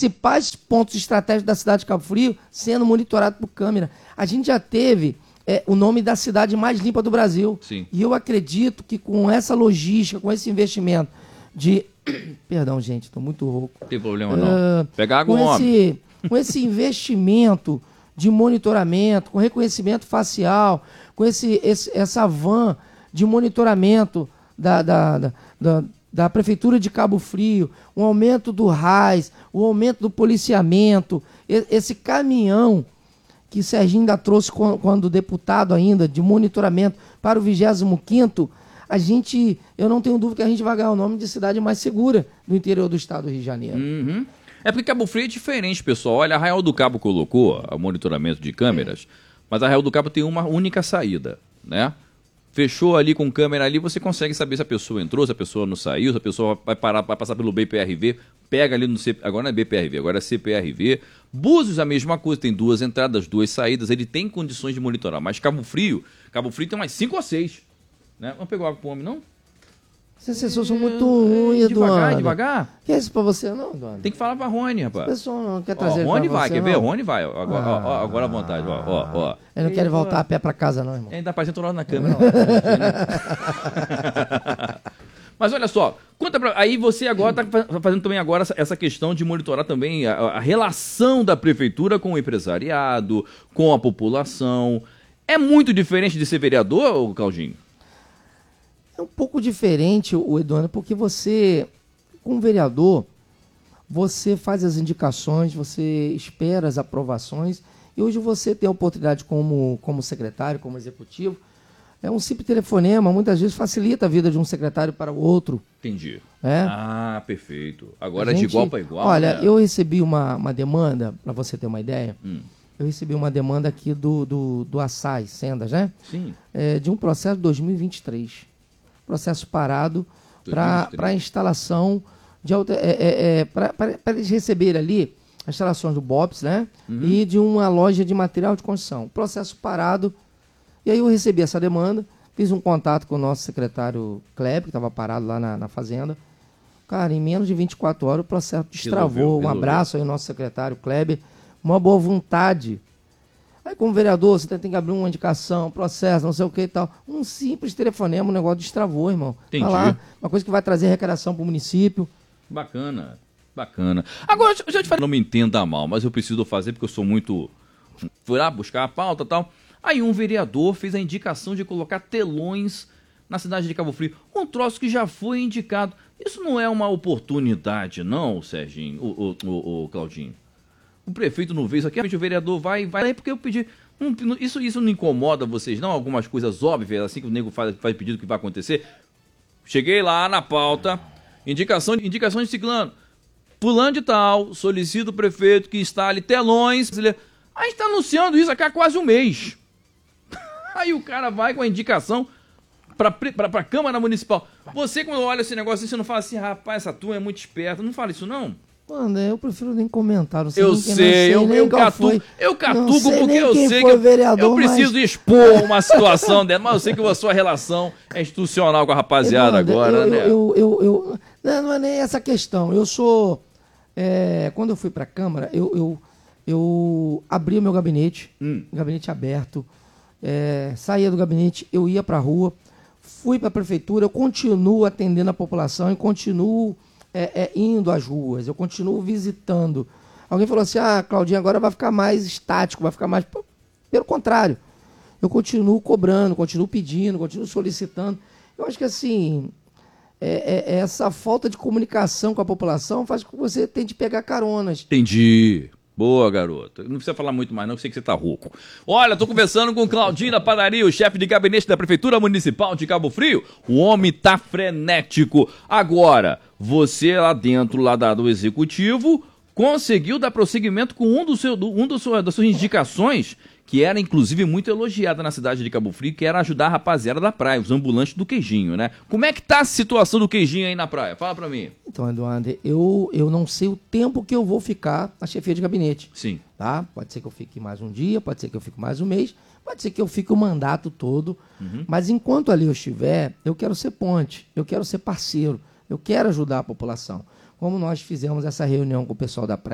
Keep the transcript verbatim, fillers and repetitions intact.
principais pontos estratégicos da cidade de Cabo Frio sendo monitorado por câmera. A gente já teve é, o nome da cidade mais limpa do Brasil. Sim. E eu acredito que com essa logística, com esse investimento de... Perdão, gente, estou muito rouco. Não tem problema não. Uh, Pega água, com homem. esse, com esse investimento de monitoramento, com reconhecimento facial, com esse, esse, essa van de monitoramento da, da, da, da, da Prefeitura de Cabo Frio, o aumento do R A S, o aumento do policiamento, esse caminhão que Serginho ainda trouxe quando, quando deputado ainda, de monitoramento para o vigésimo quinto, a gente, eu não tenho dúvida que a gente vai ganhar o nome de cidade mais segura do interior do estado do Rio de Janeiro. Uhum. É porque Cabo Frio é diferente, pessoal. Olha, Arraial do Cabo colocou o monitoramento de câmeras, mas Arraial do Cabo tem uma única saída, né? Fechou ali com câmera ali, você consegue saber se a pessoa entrou, se a pessoa não saiu, se a pessoa vai parar, vai passar pelo B P R V, pega ali no C... agora não é B P R V, agora é C P R V. Búzios a mesma coisa, tem duas entradas, duas saídas, ele tem condições de monitorar, mas Cabo Frio, Cabo Frio tem umas cinco ou seis, né? Vamos pegar água pro homem, não? Esses assessores são muito ruins, Eduardo. Devagar, devagar. Que é isso pra você, não, Eduardo? Tem que falar pra Rony, rapaz. Essa pessoa não quer trazer ó, Rony pra vai, você, quer não? ver? Rony vai. Agora, ah, ó, ó, agora à vontade, ó, ó, ó. Eu não quero voltar a pé pra casa, não, irmão. Ainda aparecendo lá na câmera. Mas olha só, conta pra... aí você agora está fazendo também agora essa questão de monitorar também a, a relação da prefeitura com o empresariado, com a população. É muito diferente de ser vereador, Claudinho? É um pouco diferente, o Eduardo, porque você, como vereador, você faz as indicações, você espera as aprovações, e hoje você tem a oportunidade como, como secretário, como executivo, é um simples telefonema, muitas vezes facilita a vida de um secretário para o outro. Entendi. É? Ah, perfeito. Agora A é de gente, igual para igual. Olha, né? eu recebi uma, uma demanda, para você ter uma ideia, Hum. eu recebi uma demanda aqui do, do, do Assai, Sendas, né? Sim. É, de um processo de dois mil e vinte e três. Processo parado para a instalação de é, é, é, para eles receberem ali as instalações do B O P S, né? Uhum. E de uma loja de material de construção. Processo parado. E aí eu recebi essa demanda, fiz um contato com o nosso secretário Kleber, que estava parado lá na, na fazenda. Cara, em menos de vinte e quatro horas o processo destravou. Resolveu, resolveu. Um abraço aí ao nosso secretário Kleber, uma boa vontade. Aí, como vereador, você tem que abrir uma indicação, um processo, não sei o que e tal. Um simples telefonema, um negócio destravou, irmão. Entendi. Tá lá, uma coisa que vai trazer recreação para o município. Bacana, bacana. Agora, deixa eu te falar, não me entenda mal, mas eu preciso fazer porque eu sou muito... Fui lá buscar a pauta e tal. Aí um vereador fez a indicação de colocar telões na cidade de Cabo Frio. Um troço que já foi indicado. Isso não é uma oportunidade, não, Serginho, o, o, o, o Claudinho? O prefeito não vê isso aqui, o vereador vai, vai aí porque eu pedi. Não, isso, isso não incomoda vocês, não? Algumas coisas óbvias, assim que o nego faz, faz pedido que vai acontecer. Cheguei lá na pauta, indicação, indicação de ciclano. Fulano de tal, solicita o prefeito que instale telões. A gente está anunciando isso aqui há quase um mês. Aí o cara vai com a indicação para a Câmara Municipal. Você, quando olha esse negócio, você não fala assim, rapaz, essa turma é muito esperta. Não fala isso, não? Mano, eu prefiro nem comentar. Não sei eu nem sei, sei eu, nem eu, qual catuco, foi. eu catuco Não sei porque nem eu quem sei foi que vereador, eu preciso mas... expor uma situação dela, mas eu sei que a sua relação é institucional com a rapaziada Eduardo, agora, eu, né? Eu, eu, eu, não, não é nem essa questão. Eu sou... É, quando eu fui para a Câmara, eu, eu, eu abri o meu gabinete, hum. gabinete aberto, é, saía do gabinete, eu ia para a rua, fui para a prefeitura, eu continuo atendendo a população e continuo é, é, indo às ruas, eu continuo visitando. Alguém falou assim, ah, Claudinho, agora vai ficar mais estático, vai ficar mais... Pelo contrário, eu continuo cobrando, continuo pedindo, continuo solicitando. Eu acho que assim... É, é, essa falta de comunicação com a população faz com que você tente pegar caronas. Entendi. Boa, garota. Não precisa falar muito mais, não, eu sei que você tá rouco. Olha, tô conversando com o Claudinho da Padaria, o chefe de gabinete da Prefeitura Municipal de Cabo Frio. O homem tá frenético. Agora, você lá dentro lá do Executivo conseguiu dar prosseguimento com um, do seu, um do seu, das suas indicações, que era inclusive muito elogiada na cidade de Cabo Frio, que era ajudar a rapaziada da praia, os ambulantes do queijinho, né? Como é que tá a situação do queijinho aí na praia? Fala pra mim. Então, Eduardo, eu, eu não sei o tempo que eu vou ficar na chefia de gabinete. Sim. Tá? Pode ser que eu fique mais um dia, pode ser que eu fique mais um mês, pode ser que eu fique o mandato todo, uhum. Mas enquanto ali eu estiver, eu quero ser ponte, eu quero ser parceiro, eu quero ajudar a população. Como nós fizemos essa reunião com o pessoal da praia,